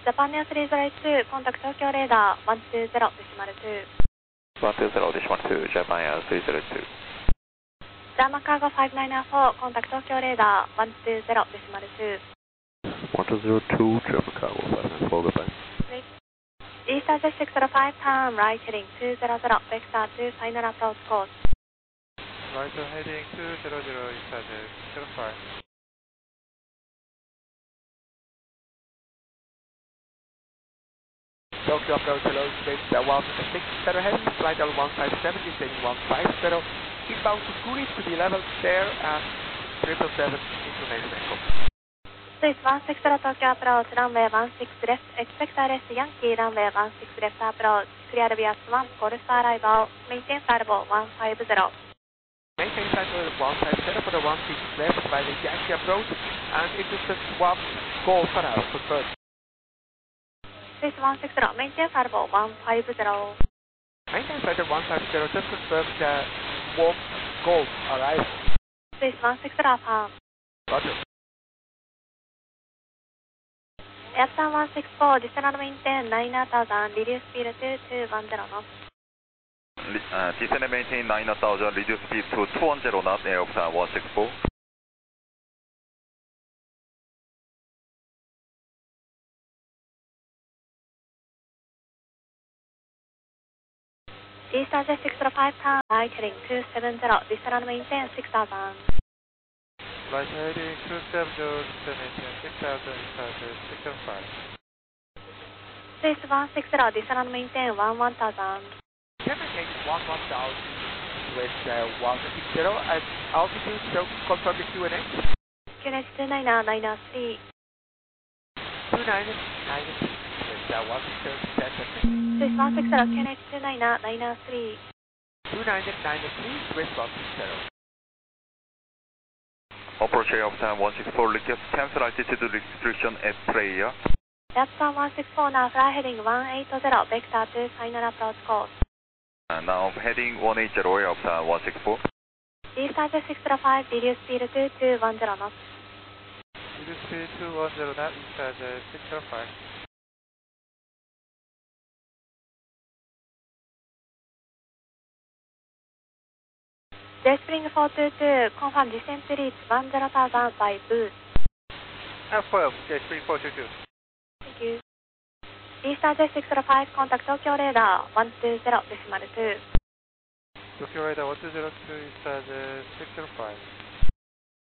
Japan Air 302, contact Tokyo Radar 120 decimal 2. 120 decimal 2, Japan Air 302. German Cargo 5994, contact Tokyo Radar 120 decimal 2. 102, German Cargo 594, goodbye. Easter Jet 605, turn right heading 200, vector 2, final approach course. Right heading 200, Easter Jet 605. Tokyo approach hello, space 160 heading, flight level 157, descending 150, inbound to Coolidge to be level there and 777 information echo. Swiss 160 Tokyo approach, runway 16 left, expect arrest Yankee, runway 16 left approach, clear via 1, call for arrival, maintain flight level 150. Maintain flight level 150 for the 16 left by the Yankee approach and intercept 1, call for arrival, confirmed. Swiss 160, maintain flight level 150. Maintain flight level 150, just confirm the warm gold arrival. Swiss 160, affirm. Roger. Airplan 164, descend maintain 9000, reduce speed to 210 knots. Descend and maintain 9000, reduce speed to 210 knots, Airplan 164. Easter Jet 605, turn right heading 270, descend and maintain 6000. Right heading 270, descend maintain 6000, Easter Jet 605. Swiss 160, descend and maintain 1000. Can maintain 1000 with 160 at altitude, so confirm the QNH. QNH 29993. 2993 with 160 descent. Swiss 160, QNH 29993. 2993 with 160. Approach Airplan 164, request cancel altitude restriction at Praia. Airplan 164, now fly heading 180, vector 2, final approach course. Now heading 180, Airplan 164. Easter Jet 605, reduce speed to 210 knots. Reduce speed 210 knots, Easter Jet 605. J-Spring 422, confirm descent to reach 10,000 by boost. Affirm, J-Spring 422. Thank you. Easter Jet 605, contact Tokyo Radar 120 decimal 2. Tokyo Radar 1202, Easter Jet 605.